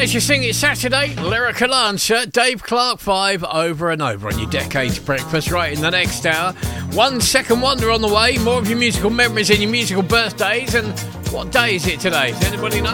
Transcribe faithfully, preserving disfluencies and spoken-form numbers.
as you sing it Saturday, lyrical answer, Dave Clark five, over and over on your Decades Breakfast. Right, in the next hour, one second wonder on the way, more of your musical memories and your musical birthdays. And what day is it today? Does anybody know?